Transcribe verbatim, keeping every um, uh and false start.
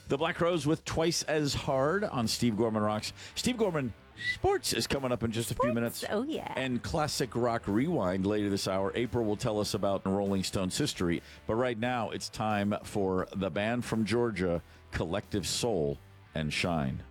The Black Crowes with Twice as Hard on Steve Gorman Rocks. Steve Gorman Sports is coming up in just a Sports? few minutes. Oh, yeah. And Classic Rock Rewind later this hour. April will tell us about Rolling Stones history. But right now, it's time for the band from Georgia, Collective Soul and Shine.